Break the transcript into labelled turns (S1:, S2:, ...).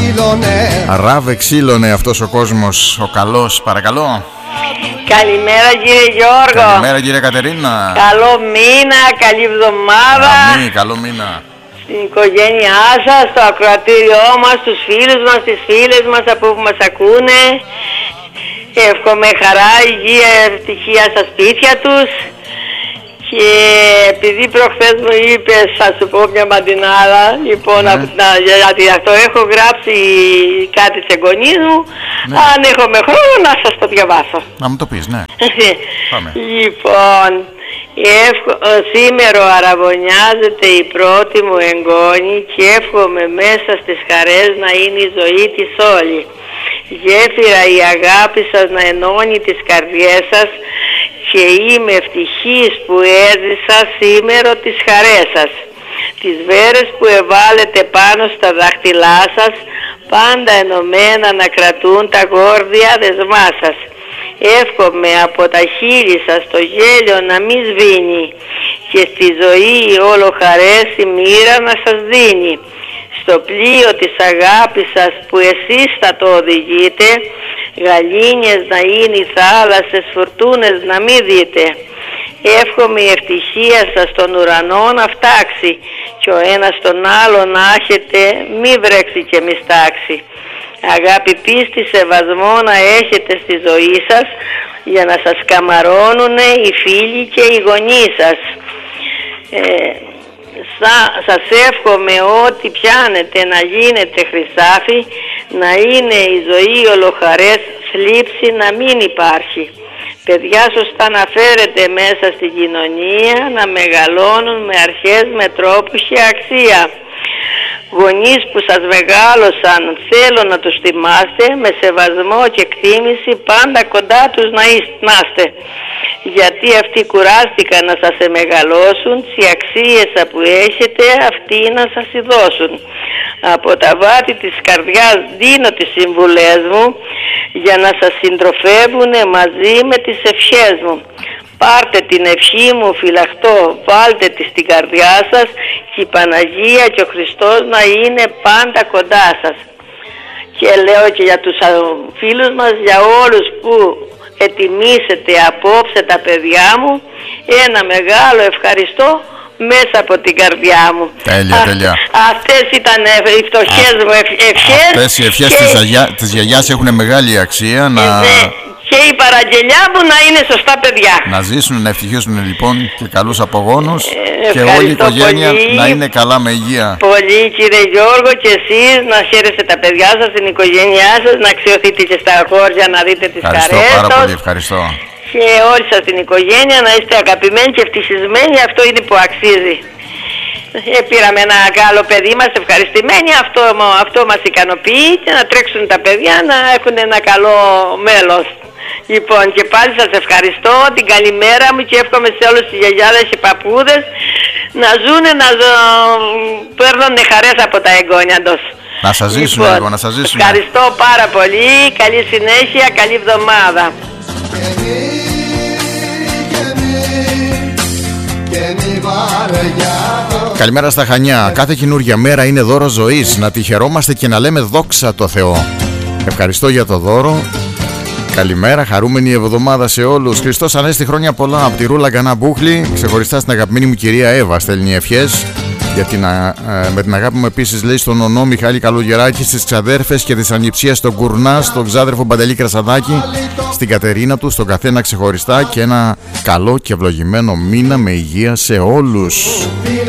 S1: Ράβε ξύλωνε αυτός ο κόσμος, ο καλός, παρακαλώ.
S2: Καλημέρα κύριε Γιώργο.
S1: Καλημέρα κύριε Κατερίνα.
S2: Καλό μήνα, καλή εβδομάδα.
S1: Αμήν, καλό μήνα.
S2: Στην οικογένειά σας, στο ακροατήριό μας, στους φίλους μας, τις φίλες μας από που μας ακούνε. Εύχομαι χαρά, υγεία, ευτυχία στα σπίτια τους. Και επειδή προχθές μου είπες, θα σου πω μια μαντινάδα, λοιπόν, γιατί αυτό έχω γράψει κάτι της εγγονής μου, αν έχουμε χρόνο να σας το διαβάσω.
S1: Να μου το πεις, ναι. Πάμε.
S2: Λοιπόν, σήμερα αραβωνιάζεται η πρώτη μου εγγόνη και εύχομαι μέσα στις χαρές να είναι η ζωή της όλη. Γέφυρα η αγάπη σας να ενώνει τις καρδιές σας και είμαι ευτυχής που έζησα σήμερα τις χαρές σας. Τις βέρες που εβάλλετε πάνω στα δάχτυλά σας πάντα ενωμένα να κρατούν τα γόρδια δεσμά σας. Εύχομαι από τα χείλη σας το γέλιο να μην σβήνει και στη ζωή όλο χαρές η μοίρα να σας δίνει. Στο πλοίο της αγάπης σας που εσείς θα το οδηγείτε, γαλήνιες να είναι οι θάλασσες, φουρτούνες να μην δείτε. Εύχομαι η ευτυχία σας στον ουρανό να φτάξει και ο ένας τον άλλο να έχετε μη βρέξει και μη στάξει. Αγάπη, πίστη, σεβασμό να έχετε στη ζωή σας για να σας καμαρώνουνε οι φίλοι και οι γονείς σας. Σας εύχομαι ό,τι πιάνετε να γίνετε χρυσάφι, να είναι η ζωή ολοχαρές, θλίψη να μην υπάρχει. Παιδιά σωστά να φέρετε μέσα στην κοινωνία, να μεγαλώνουν με αρχές, με τρόπους και αξία. Γονείς που σας μεγάλωσαν θέλω να τους θυμάστε, με σεβασμό και εκτίμηση πάντα κοντά τους να είστε. Γιατί αυτοί κουράστηκαν να σας μεγαλώσουν, τις αξίες που έχετε αυτοί να σας δώσουν. Από τα βάθη της καρδιάς δίνω τις συμβουλές μου για να σας συντροφεύουν μαζί με τις ευχές μου. Πάρτε την ευχή μου φυλαχτό, βάλτε τη στην καρδιά σας και η Παναγία και ο Χριστός να είναι πάντα κοντά σας. Και λέω και για τους φίλους μας, για όλους που ετοιμήσετε απόψε τα παιδιά μου, ένα μεγάλο ευχαριστώ μέσα από την καρδιά μου.
S1: Τέλεια.
S2: Αυτές ήταν οι φτωχές μου ευχές.
S1: Αυτές οι ευχές της γιαγιάς έχουν μεγάλη αξία
S2: και η παραγγελιά μου να είναι σωστά παιδιά.
S1: Να ζήσουν, να ευτυχίσουν λοιπόν και καλούς απογόνους και όλη η οικογένεια πολύ, να είναι καλά με υγεία.
S2: Πολύ κύριε Γιώργο, και εσείς να χαίρεστε τα παιδιά σας, την οικογένειά σας, να αξιωθείτε και στα χώρια να δείτε τις χαρές σας.
S1: Ευχαριστώ πάρα πολύ, ευχαριστώ.
S2: Και όλη σας την οικογένεια να είστε αγαπημένοι και ευτυχισμένοι, αυτό είναι που αξίζει. Πήραμε ένα καλό παιδί, είμαστε ευχαριστημένοι, αυτό μας ικανοποιεί και να τρέξουν τα παιδιά να έχουν ένα καλό μέλλον. Λοιπόν, και πάλι σας ευχαριστώ, την καλημέρα μου και εύχομαι σε όλους τις γιαγιάδες και παππούδες να ζουνε, να παίρνουν χαρές από τα εγγόνια τους.
S1: Να σας ζήσουν λίγο, να σας ζήσουν.
S2: Ευχαριστώ πάρα πολύ, καλή συνέχεια, καλή εβδομάδα.
S1: Καλημέρα στα Χανιά. Κάθε καινούργια μέρα είναι δώρο ζωής. Να τη χαιρόμαστε και να λέμε δόξα τω Θεώ. Ευχαριστώ για το δώρο. Καλημέρα, χαρούμενη εβδομάδα σε όλους. Χριστός Ανέστη, χρόνια πολλά από τη Ρούλα Γκανά Μπούχλη. Ξεχωριστά στην αγαπημένη μου κυρία Εύα στέλνει ευχές. Με την αγάπη μου επίσης λέει στον Ονό Μιχάλη Καλογεράκη, στις ξαδέρφες και της Ανιψίας στον Κουρνά, στον ξάδερφο Παντελή Κρασαδάκη, στην Κατερίνα του, στον καθένα ξεχωριστά και ένα καλό και ευλογημένο μήνα με υγεία σε όλους.